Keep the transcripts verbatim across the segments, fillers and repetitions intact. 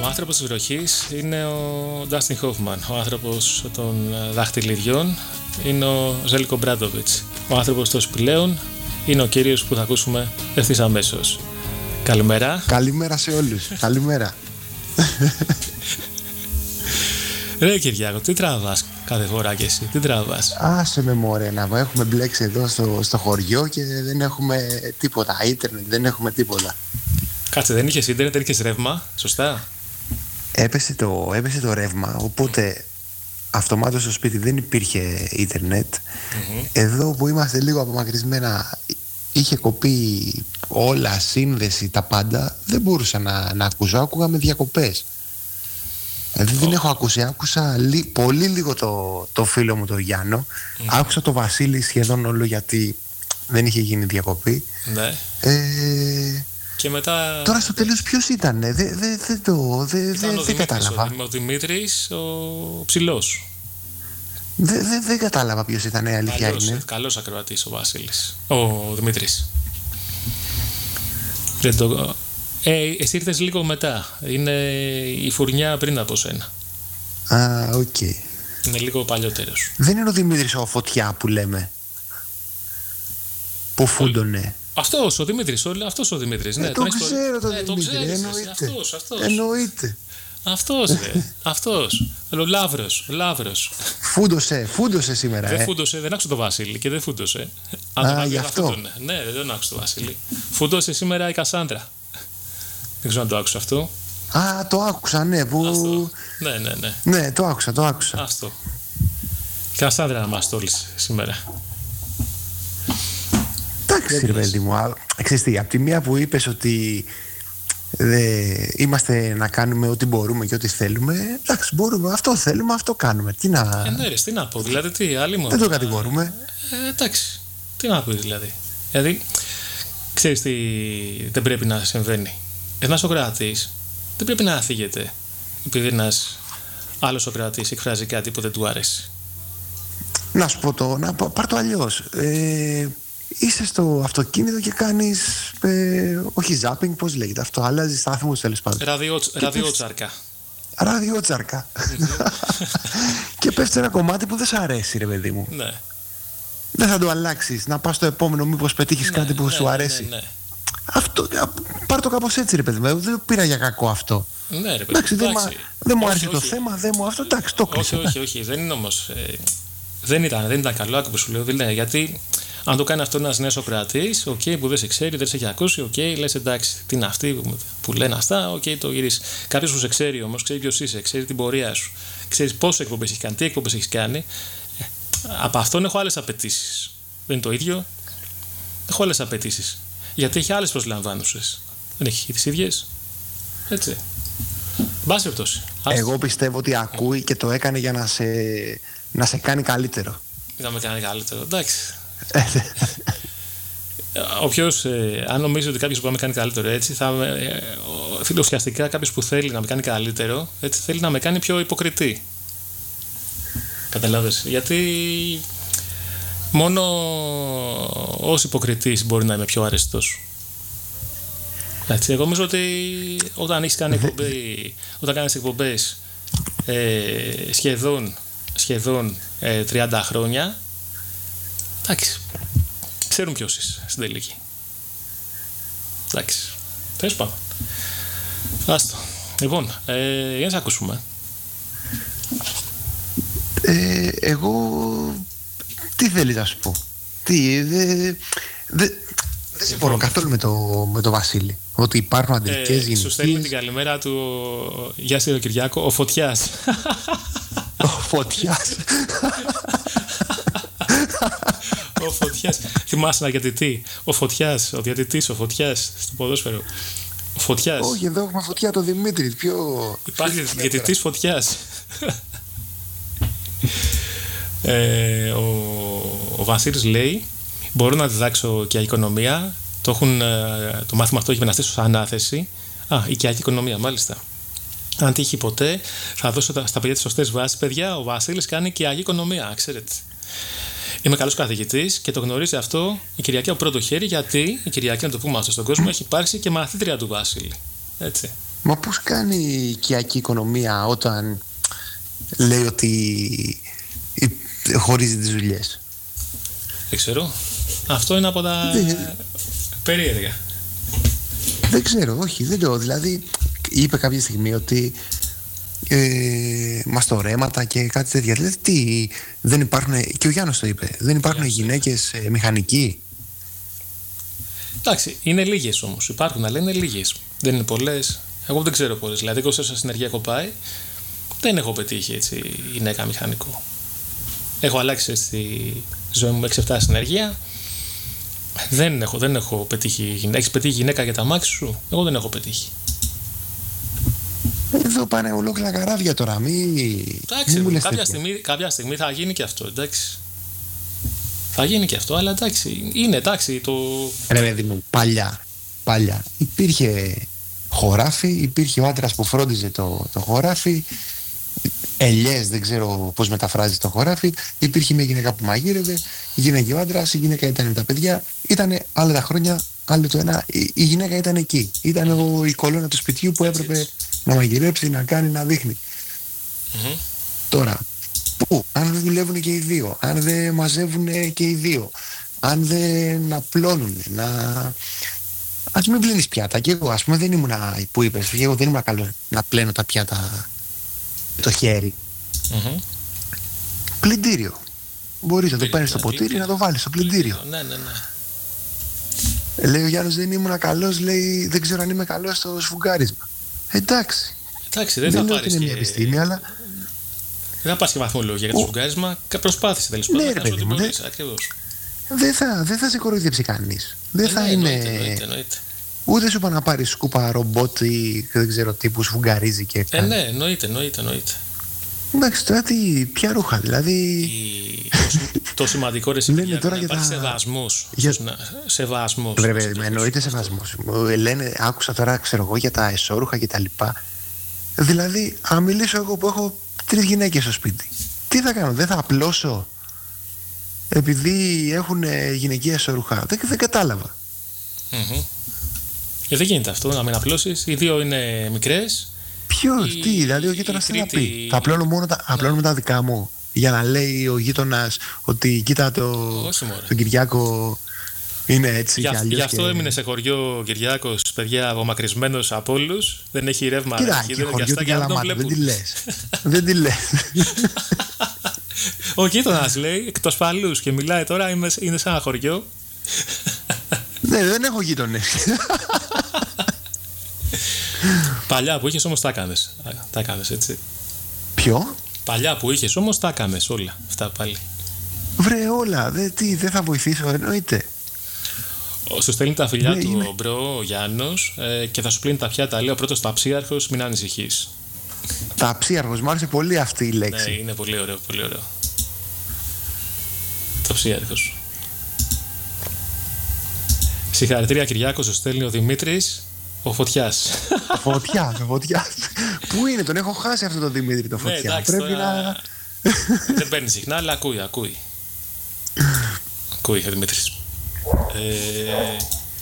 άνθρωπος της βροχής είναι ο Ντάστιν Χόφμαν. Ο άνθρωπος των δαχτυλιδιών είναι ο Ζέλικο Μπράντοβιτς. Ο άνθρωπος των σπηλαίων είναι ο κύριος που θα ακούσουμε ευθύς αμέσως. Καλημέρα. Καλημέρα σε όλους. Καλημέρα. Ρε Κυριάκο, τι τραβάς κάθε φορά κι εσύ, τι τραβάς? Άσε με μωρέ, να έχουμε μπλέξει εδώ στο, στο χωριό και δεν έχουμε τίποτα. Ίντερνετ, δεν έχουμε τίποτα. Κάτσε, δεν είχες ίντερνετ, δεν είχες ρεύμα, σωστά? Έπεσε το, έπεσε το ρεύμα, οπότε αυτομάτως στο σπίτι δεν υπήρχε ίντερνετ. Mm-hmm. Εδώ που είμαστε λίγο απομακρυσμένα είχε κοπεί όλα, σύνδεση, τα πάντα. Δεν μπορούσα να, να ακούσω, άκουγα με διακοπές. Δηλαδή oh. δεν έχω ακούσει, άκουσα λί, πολύ λίγο το, το φίλο μου τον Γιάννο. Mm. Άκουσα το Βασίλη σχεδόν όλο γιατί δεν είχε γίνει διακοπή. Ναι. Ε, και μετά... Τώρα στο τέλος ποιος ήτανε, δεν δε, δε το δε, δε, δε κατάλαβα. Ο Δημήτρης, ο Ψηλός. Δεν δε, δε κατάλαβα ποιος ήταν, η αλήθεια καλώς, είναι. Καλός ακροατής ο Βασίλης, ο Δημήτρης. Δεν το... Ε, εσύ ήρθες λίγο μετά. Είναι η φουρνιά πριν από σένα. Α, οκ. Okay. Είναι λίγο παλιότερος. Δεν είναι ο Δημήτρης ο Φωτιά που λέμε, που φούντωνε? Αυτός ο Δημήτρης, αυτός ο Δημήτρης. Ε, ναι, τον ξέρω τον ναι, Δημήτρη, ξέρεις, εννοείται. Αυτός, αυτός. Εννοείται. Αυτός, ρε. Αυτός. Ο Λαύρος, ο Λαύρος. Φούντωσε, φούντωσε σήμερα. Δεν ε. φούντωσε, δεν άκουσα το Βασίλη και δεν φούντωσε. Α, γι' αυτό. Ναι, δεν άκουσα το Βασίλη. Φούντωσε σήμερα η Κασάντρα. Δεν ξέρω αν το άκουσα αυτό. Α, το άκουσα, ναι. Που... Αυτό. Ναι, ναι, ναι. Ναι, το άκουσα, το άκουσα. Αυτό. Η Κασάνδρα να μας τόλισε σήμερα. Εντάξει, ρε παιδί μου. Ξέρεις τι, από τη μία που είπες ότι δε, είμαστε να κάνουμε ό,τι μπορούμε και ό,τι θέλουμε, εντάξει, μπορούμε, αυτό θέλουμε, αυτό κάνουμε. Τι να... Ε, ναι, ρε, τι να πω, δηλαδή, τι, άλλη μόνο. Δεν το κατηγορούμε. Ε, εντάξει, τι να πω, δηλαδή. Δηλαδή, ξέρεις τι δεν πρέπει να συμβαίνει. Ένας Σοκράτης δεν πρέπει να αφήγεται επειδή ένας άλλος Σοκράτης εκφράζει κάτι που δεν του άρεσε. Να σου πω το, να πάρ' το αλλιώς. Ε, είσαι στο αυτοκίνητο και κάνεις, ε, όχι zapping, πώς λέγεται αυτό, αλλάζεις στάθμους τέλος πάντων. Ραδιότσαρκα. Ραδιότσαρκα. Και πέφτει ένα κομμάτι που δεν σ' αρέσει, ρε παιδί μου. Ναι. Δεν θα το αλλάξεις, να πας στο επόμενο μήπως πετύχεις ναι, κάτι που ναι, σου αρέσει. Ναι, ναι, ναι. Αυτό, πάρ' το κάπως έτσι, ρε παιδί μου. Δεν πήρα για κακό αυτό. Ναι, ρε παιδί. Εντάξει, δεν δε μου άρεσε όχι, το θέμα, δεν μου αυτό. Εντάξει, το κλείσα. Όχι, όχι, όχι. Δεν είναι όμως. Ε, δεν, ήταν, δεν ήταν καλό άκου που σου λέω. Δηλαδή, γιατί αν το κάνει αυτό ένας νέος Σοκράτης, okay, που δεν σε ξέρει, δεν σε έχει ακούσει, okay, λες εντάξει, τι είναι αυτοί που, που λένε αυτά, okay, το γυρίσει. Κάποιος που σε ξέρει όμως, ξέρει ποιος είσαι, ξέρει την πορεία σου, ξέρει πόσες εκπομπές έχει κάνει, τι εκπομπές έχει κάνει. Ε, από αυτόν έχω άλλες απαιτήσεις. Δεν είναι το ίδιο. Έχω άλλες απαιτήσεις. Γιατί έχει άλλες προσλαμβάνουσες. Δεν έχει τις ίδιες. Έτσι. Μπάση περιπτώσει. Εγώ πιστεύω ότι ακούει και το έκανε για να σε, να σε κάνει καλύτερο. Να με κάνει καλύτερο. Εντάξει. Όποιος, ε, αν νομίζει ότι κάποιος που θα με κάνει καλύτερο έτσι, θα, ε, ουσιαστικά κάποιος που θέλει να με κάνει καλύτερο, έτσι, θέλει να με κάνει πιο υποκριτή. Καταλάβες. Γιατί μόνο ως υποκριτής μπορεί να είμαι πιο αρεστός. Έτσι, εγώ νομίζω ότι όταν έχεις κάνει εκπομπή, όταν κάνεις εκπομπές ε, σχεδόν, σχεδόν ε, τριάντα χρόνια, εντάξει, ξέρουν ποιος είσαι στην τελική. Εντάξει, τέλος πάντων. Άστο. Λοιπόν, ε, για να σε ακούσουμε. Ε, εγώ τι θέλεις να σου πω? Τι, δε, δε, δεν συμφωνώ καθόλου με το, με το Βασίλη. Ότι υπάρχουν αντρικές ε, γυναίκες. Σου στέλνει την καλημέρα του. Γεια σου, Κυριάκο, ο Φωτιάς. Ο Φωτιάς. Ο Φωτιάς. Θυμάσαι ένα διαιτητή. Ο Φωτιάς, ο διαιτητής, ο Φωτιάς στο ποδόσφαιρο. Ο Φωτιάς. Όχι, εδώ έχουμε Φωτιά το Δημήτρη. Πιο... Υπάρχει διαιτητής Φωτιάς. ε, ο, ο Βασίλης λέει: μπορώ να διδάξω και οικονομία. Το, έχουν, το μάθημα αυτό έχει βεναστεί ως ανάθεση. Α, οικιακή οικονομία, μάλιστα. Αν τύχει ποτέ, θα δώσω στα παιδιά τις σωστές βάσεις. Παιδιά, ο Βασίλης κάνει οικιακή οικονομία, ξέρετε. Είμαι καλός καθηγητής και το γνωρίζει αυτό η Κυριακή από πρώτο χέρι, γιατί η Κυριακή, να το πούμε αυτό στον κόσμο, έχει υπάρξει και μαθήτρια του Βασίλη. Έτσι. Μα πώς κάνει η οικιακή οικονομία όταν λέει ότι χωρίζει τις δουλειές? Δεν ξέρω. Αυτό είναι από τα δεν... περίεργα. Δεν ξέρω, όχι, δεν το. Δηλαδή, είπε κάποια στιγμή ότι ε, μαστορέματα και κάτι τέτοια. Δηλαδή, τι, δεν υπάρχουν. Και ο Γιάννος το είπε. Δεν υπάρχουν γυναίκες ε, μηχανικοί. Εντάξει, είναι λίγες όμως. Υπάρχουν, αλλά είναι λίγες. Δεν είναι πολλές. Εγώ δεν ξέρω πολλές. Δηλαδή, εγώ όσα συνεργεία έχω πάει, δεν έχω πετύχει έτσι γυναίκα μηχανικό. Έχω αλλάξει στη ζωή μου έξι εφτά συνεργεία. Δεν έχω, δεν έχω πετύχει γυναίκα. Έχεις πετύχει γυναίκα για τα μάξι σου? Εγώ δεν έχω πετύχει. Εδώ πάνε ολόκληρα καράβια τώρα. Μη, εντάξει, μη κάποια, στιγμή, κάποια στιγμή θα γίνει και αυτό. Εντάξει. Θα γίνει και αυτό, αλλά εντάξει. Είναι εντάξει το. Ρε παιδί μου, παλιά. Παλιά. Υπήρχε χωράφι, υπήρχε ο άντρας που φρόντιζε το, το χωράφι. Ελιές, δεν ξέρω πώς μεταφράζει το χωράφι. Υπήρχε μια γυναίκα που μαγείρευε, η γυναίκα ο άντρας, η γυναίκα ήταν με τα παιδιά. Ήτανε άλλα τα χρόνια, άλλο το ένα. Η, η γυναίκα ήταν εκεί. Ήταν ο, η κολόνα του σπιτιού που έπρεπε να μαγειρέψει, να κάνει, να δείχνει. Mm-hmm. Τώρα, πού, αν δεν δουλεύουν και οι δύο, αν δεν μαζεύουν και οι δύο, αν δεν απλώνουν, να. Ας μην πλύνεις πιάτα. Και εγώ, ας πούμε, δεν ήμουνα, που είπες, εγώ δεν ήμουν καλό να πλένω τα πιάτα το χέρι. Mm-hmm. Πλυντήριο. Μπορείς να το παίρνεις στο ποτήρι, να το βάλεις στο πλυντήριο. Ναι, ναι, ναι. Λέει ο Γιάννος, δεν ήμουν καλός, λέει, δεν ξέρω αν είμαι καλός στο σφουγγάρισμα. Εντάξει. Εντάξει, δεν, δεν θα πάρεις. Δεν είναι μια επιστήμη, αλλά. Δεν θα πάρεις και βαθμολόγια για το σφουγγάρισμα. Προσπάθησε τέλος πάντων. Ναι, ρε παιδί μου. Δεν δε θα, δε θα σε κοροϊδέψει κανείς. Δεν ε, θα ναι, είναι. Εννοείται, εννοείται, εννοείται. Ούτε σου είπα να πάρεις σκούπα ρομπότ ή δεν ξέρω τι που σφουγγαρίζει και ε, ναι, εννοείται, εννοείται, εννοείται. Εντάξει, τώρα τι, ποια ρούχα, δηλαδή. Η... το σημαντικό ρε είναι να υπάρχει τα... σεβασμός. Για... Σεβασμός. Βέβαια, εννοείται σεβασμός. Λένε, άκουσα τώρα, ξέρω εγώ, για τα εσώρουχα και τα λοιπά. Δηλαδή, αν μιλήσω εγώ που έχω τρεις γυναίκες στο σπίτι, τι θα κάνω, δεν θα απλώσω επειδή έχουν γυναικεία εσώρουχα? Δεν, δεν κατάλαβα. Mm-hmm. Ε, δεν γίνεται αυτό, να μην απλώσεις. Οι δύο είναι μικρές. Ποιος, η... τι, δηλαδή ο γείτονας τι τρίτη... να πει? Θα απλώνω μόνο τα, απλώνω τα δικά μου για να λέει ο γείτονας ότι κοίτα το, τον Κυριάκο είναι έτσι για, και αλλιώς. Γι' αυτό και... έμεινε σε χωριό ο Κυριάκος, παιδιά, απομακρυσμένος από όλους. Δεν έχει ρεύμα. Κοίτα, και χωριό του Καλαμάτα, δεν τη λες. Δεν τη λες. Ο γείτονας λέει, εκτός παλούς και μιλάει τώρα, είναι σε ένα χωριό. Ναι, δεν έχω γείτονες. Παλιά που είχες όμως τα έκανες. Τα έκανες έτσι. Ποιο? Παλιά που είχες όμως τα έκανες όλα αυτά πάλι. Βρε όλα, δε, τι, δεν θα βοηθήσω, εννοείται. Σου στέλνει τα φιλιά Βρε, του είμαι... ο μπρο, ο Γιάννος, ε, και θα σου πλύνει τα πιάτα. Λέει ο πρώτος ταψίαρχος, μην ανησυχείς. Ταψίαρχος, μου άρεσε πολύ αυτή η λέξη. Ναι, είναι πολύ ωραίο, πολύ ωραίο. Ταψίαρχος. Συγχαρητήρια Κυριάκο, σου στέλνει ο Δημήτρης. Ο Φωτιάς. Ο Φωτιάς, ο Φωτιάς. Πού είναι, τον έχω χάσει αυτό το Δημήτρη το Φωτιά. Ναι, εντάξει, πρέπει τώρα... να. Δεν παίρνει συχνά, αλλά ακούει, ακούει. Ακούει ο Δημήτρης. Ε...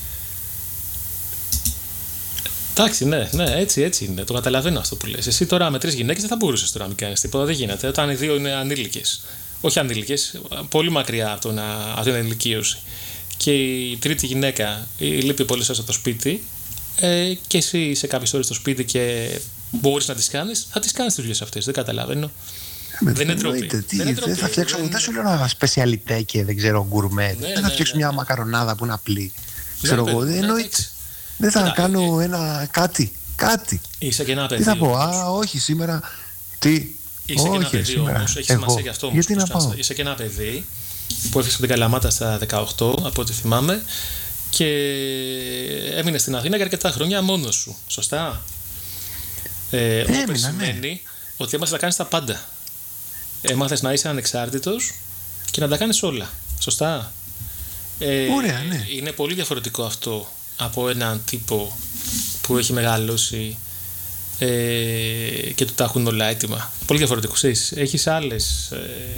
Εντάξει, ναι, ναι, έτσι, έτσι είναι. Το καταλαβαίνω αυτό που λες. Εσύ τώρα με τρεις γυναίκες δεν θα μπορούσες τώρα να μην κάνεις τίποτα. Δεν γίνεται. Όταν οι δύο είναι ανήλικες. Όχι ανήλικες, πολύ μακριά από, να... από την ενηλικίωση. Και η τρίτη γυναίκα λείπει πολύ σας από το σπίτι. Ε, και εσύ σε κάποιες ώρες στο σπίτι και μπορείς να τις κάνεις, θα τις κάνεις τις δουλειές αυτές. Δεν καταλαβαίνω. Με δεν είναι τρόπι. Δεν, δεν θα φτιάξω, δεν... δεν σου λέω ένα σπεσιαλιτέ και δεν ξέρω γκουρμέ. Ναι, δεν θα ναι, φτιάξω ναι, μια ναι. μακαρονάδα που είναι απλή. Ναι, ξέρω εγώ, δεν εννοείται. Δεν θα κάνω ε, ένα κάτι. Κάτι. Είσαι και ένα παιδί. Τι θα πω, α, όχι σήμερα. Τι. Είσαι και ένα παιδί όμως. Έχει σημασία γι' αυτό όμως. Γιατί να πάω. Είσαι και ένα παιδί που έφυγε από την Καλαμάτα στα δεκαοκτώ, από ό,τι θυμάμαι. Και έμεινε στην Αθήνα για αρκετά χρόνια μόνος σου. Σωστά. Ε, Έμεινα, σημαίνει ναι. ότι έμαθες να κάνεις τα πάντα. Έμαθες να είσαι ανεξάρτητος και να τα κάνεις όλα. Σωστά. Ε, Ωραία, ναι. Είναι πολύ διαφορετικό αυτό από έναν τύπο που έχει μεγαλώσει ε, και του τα έχουν όλα έτοιμα. Πολύ διαφορετικό. Έχεις άλλες, ε,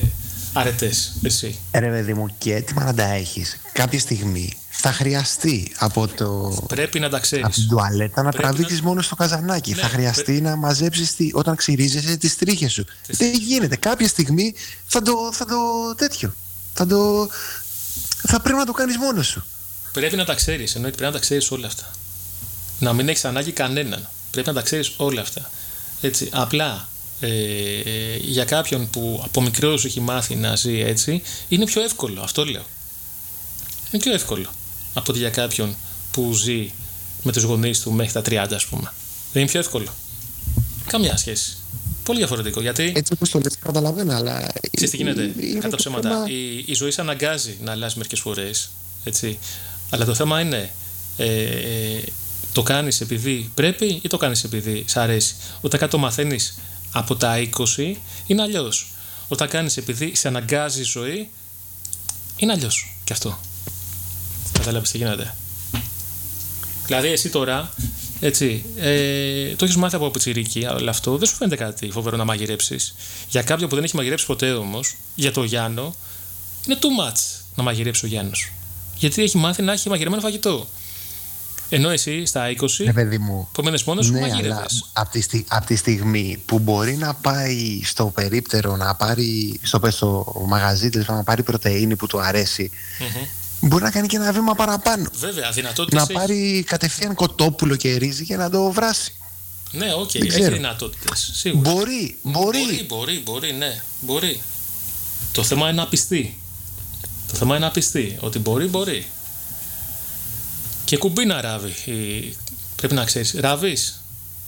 αρετές, εσύ. Ρε παιδί μου, και έτοιμα να τα έχεις. Κάποια στιγμή θα χρειαστεί από, το... Πρέπει να τα ξέρεις. από την τουαλέτα να Πρέπει τραβήξεις να... μόνο στο καζανάκι. Ναι, θα χρειαστεί πρέ... να μαζέψεις τη... όταν ξυρίζεσαι τις τρίχες σου. Τις... Δεν γίνεται. Κάποια στιγμή θα το, θα το τέτοιο. Θα το... θα πρέπει να το κάνεις μόνος σου. Πρέπει να τα ξέρεις. Εννοείται πρέπει να τα ξέρεις όλα αυτά. Να μην έχεις ανάγκη κανέναν. Πρέπει να τα ξέρεις όλα αυτά. Έτσι. Απλά ε, για κάποιον που από μικρός έχει μάθει να ζει έτσι, είναι πιο εύκολο. Αυτό λέω. Είναι πιο εύκολο από ότι για κάποιον που ζει με τους γονείς του μέχρι τα τριάντα, ας πούμε. Δεν είναι πιο εύκολο. Καμιά σχέση. Πολύ διαφορετικό. Γιατί. Έτσι όπως το λες, καταλαβαίνω, αλλά. Ξέρεις τι γίνεται. Είναι Κατά ψέματα. θέμα... Η, η ζωή σε αναγκάζει να αλλάζει μερικές φορές. Έτσι. Αλλά το θέμα είναι. Ε, ε, το κάνεις επειδή πρέπει ή το κάνεις επειδή σ' αρέσει. Όταν κάτι το μαθαίνεις από τα είκοσι, είναι αλλιώς. Όταν κάνεις επειδή σε αναγκάζει η ζωή, είναι αλλιώς. Και αυτό. Καταλάβεις τι γίνεται. Δηλαδή, εσύ τώρα, έτσι, ε, το έχεις μάθει από πιτσιρίκι, αλλά αυτό δεν σου φαίνεται κάτι φοβερό να μαγειρέψεις. Για κάποιον που δεν έχει μαγειρέψει ποτέ όμως, για το Γιάννο, είναι too much να μαγειρέψει ο Γιάννος. Γιατί έχει μάθει να έχει μαγειρεμένο φαγητό. Ενώ εσύ στα είκοσι, ναι, παιδί μου, που μένεις μόνος σου, ναι, μαγειρεύες. Από τη, στι, απ τη στιγμή που μπορεί να πάει στο περίπτερο, να πάρει στο, στο μαγαζί της, να πάρει πρωτεΐνη που του αρέσει, mm-hmm. μπορεί να κάνει και ένα βήμα παραπάνω. Βέβαια, δυνατότητες να έχει. Πάρει κατευθείαν κοτόπουλο και ρύζι και να το βράσει. Ναι, οκ, okay, έχει δυνατότητες. Σίγουρα. Μπορεί, μπορεί. Μπορεί, μπορεί, μπορεί, ναι, μπορεί. Το θέμα είναι να πιστεί. Το θέμα είναι να πιστεί. Ότι μπορεί, μπορεί. Και κουμπίνα ράβει. Πρέπει να ξέρεις. Ράβεις.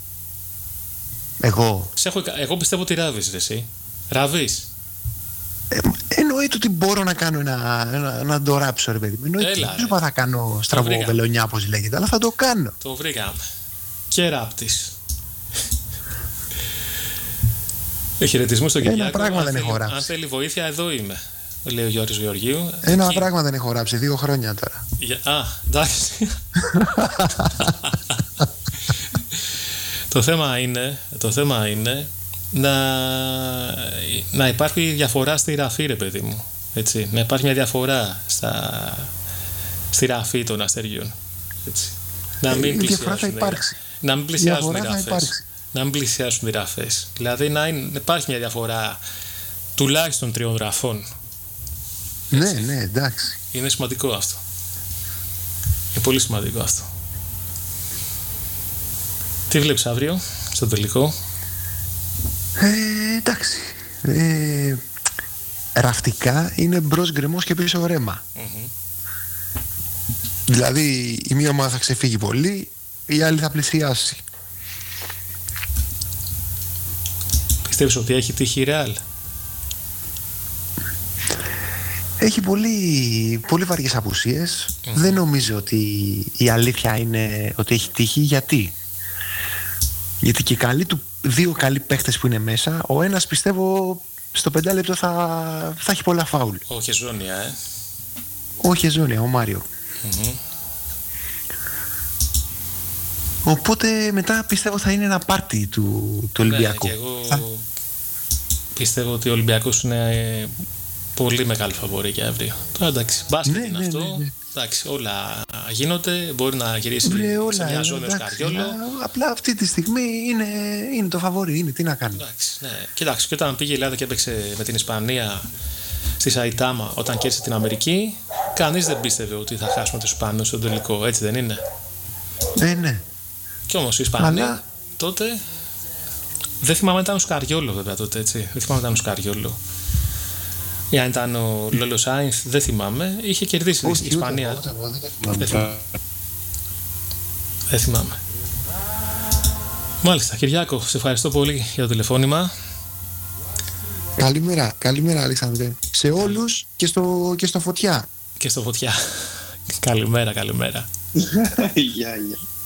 Εγώ. Έχω, εγώ πιστεύω ότι ράβεις, ρε, εσύ. Ράβεις. Ε, εννοείται ότι μπορώ να κάνω ένα, ένα, να το ράψω, ρε παιδί μου. Εννοείται. Δεν ξέρω θα κάνω στραβοβελονιά, όπως λέγεται, αλλά θα το κάνω. Το βρήκαμε. Και ράπτης. Χαιρετισμού στον Κυριάκο. Ένα πράγμα δεν έχω ράψει. Αν θέλει βοήθεια, εδώ είμαι. Λέει ο Γιώργος Γεωργίου. Ένα Εκεί... πράγμα δεν έχω ράψει. Δύο χρόνια τώρα. Για... Α, εντάξει. το, θέμα είναι, το θέμα είναι να, να υπάρχει διαφορά στη ραφή, ρε παιδί μου. Έτσι. Να υπάρχει μια διαφορά στα... στη ραφή των αστεριών. Έτσι. Να μην η διαφορά θα υπάρξει. Να μην πλησιάζουν οι ραφές. Να μην πλησιάσουν οι ραφές. Δηλαδή να, είναι, να υπάρχει μια διαφορά τουλάχιστον τριών ραφών. Έτσι. Ναι, ναι, εντάξει. Είναι σημαντικό αυτό. Είναι πολύ σημαντικό αυτό. Τι βλέπεις αύριο στο τελικό? Ε, εντάξει. Ε, ραφτικά είναι μπρος γκρεμός και πίσω ρέμα. Mm-hmm. Δηλαδή η μία ομάδα θα ξεφύγει πολύ, η άλλη θα πλησιάσει. Πιστεύεις ότι έχει τύχει η Ρεάλ? Έχει πολύ, πολύ βαριές απουσίες. Mm-hmm. Δεν νομίζω ότι η αλήθεια είναι ότι έχει τύχει. Γιατί? Γιατί και καλοί του, δύο καλοί παίχτες που είναι μέσα, ο ένας πιστεύω στο πεντάλεπτο θα, θα έχει πολλά φάουλ. Ο Χεζόνια, ε. Ο Χεζόνια, ο Μάριο. Mm-hmm. Οπότε μετά πιστεύω θα είναι ένα πάρτι του, του Ολυμπιακού. Ναι, και εγώ θα... πιστεύω ότι ο Ολυμπιακός είναι πολύ μεγάλη φαβορή για αύριο. Τώρα εντάξει, μπάσκετ ναι, είναι ναι, αυτό. Ναι, ναι. Εντάξει, όλα γίνονται. Μπορεί να γυρίσει Βρε, όλα, σε μια ζώνη ως Καριόλο. Απλά αυτή τη στιγμή είναι, είναι το φαβορί. Είναι, τι να κάνει. Εντάξει, ναι. Κοιτάξτε, και όταν πήγε η Ελλάδα και έπαιξε με την Ισπανία στη Σαϊτάμα, όταν κέρδισε την Αμερική, κανείς δεν πίστευε ότι θα χάσουμε τους Ισπανούς στον τελικό. Έτσι δεν είναι? Ναι, ναι. Κι όμως οι Ισπανοί Αλλά... τότε. Δεν θυμάμαι αν ήταν ο Σκαριόλο βέβαια τότε, έτσι. Δεν θυμάμαι αν ήταν ο Σκαριόλο. Ή αν ήταν ο Λόλο Σάινθ, δεν θυμάμαι. Είχε κερδίσει η Ισπανία. Ούτε, ούτε, ούτε, δεν, θυμάμαι. δεν θυμάμαι. Μάλιστα, Κυριάκο, σε ευχαριστώ πολύ για το τηλεφώνημα. Καλημέρα, καλημέρα Αλέξανδρε. Σε όλους και στο, και στο Φωτιά. Και στο Φωτιά. Καλημέρα, καλημέρα. Γεια, γεια.